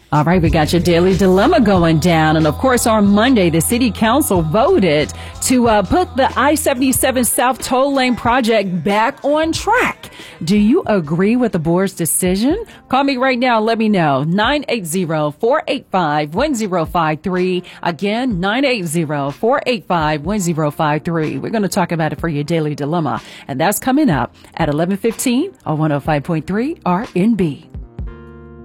All right, we got your daily dilemma going down. And of course, on Monday, the city council voted to put the I-77 South Toll Lane project back on track. Do you agree with the board's decision? Call me right now. Let me know. 980-485-1053. Again, 980-485-1053. We're going to talk about it for your daily dilemma. And that's coming up at 11:15 on 105.3 RNB.